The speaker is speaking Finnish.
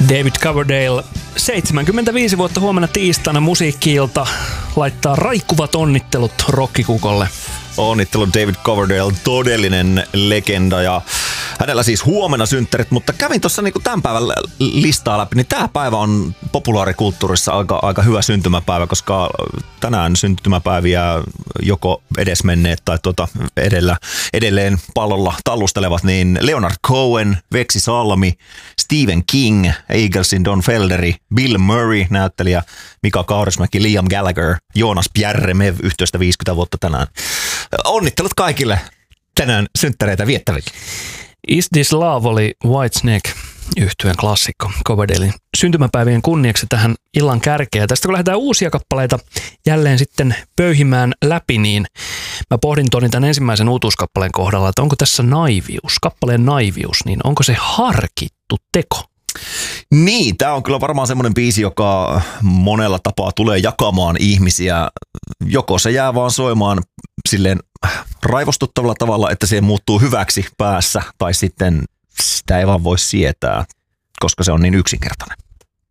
David Coverdale, 75 vuotta huomenna tiistaina Musiikki-ilta, laittaa raikkuvat onnittelut rokkikukolle. Onnittelut David Coverdale, todellinen legenda, ja hänellä siis huomenna synttärit, mutta kävin tuossa niinku tämän päivän listaa läpi, niin tämä päivä on populaarikulttuurissa aika hyvä syntymäpäivä, koska tänään syntymäpäiviä joko edesmenneet tai edelleen pallolla tallustelevat, niin Leonard Cohen, Veksi Salmi, Stephen King, Eaglesin Don Felderi, Bill Murray, näyttelijä Mika Kaurismäki, Liam Gallagher, Joonas Bjärremev, yhteistä 50 vuotta tänään. Onnittelut kaikille tänään synttäreitä viettäville. Is This Love oli Whitesnake -yhtyeen klassikko Coverdalein syntymäpäivien kunniaksi tähän illan kärkeen. Tästä kun lähdetään uusia kappaleita jälleen sitten pöyhimään läpi, niin mä pohdin Toni tämän ensimmäisen uutuuskappaleen kohdalla, että onko tässä naivius, kappaleen naivius, niin onko se harkittu teko? Niin, tämä on kyllä varmaan semmoinen biisi, joka monella tapaa tulee jakamaan ihmisiä. Joko se jää vaan soimaan silleen raivostuttavalla tavalla, että se muuttuu hyväksi päässä, tai sitten sitä ei vaan voi sietää, koska se on niin yksinkertainen.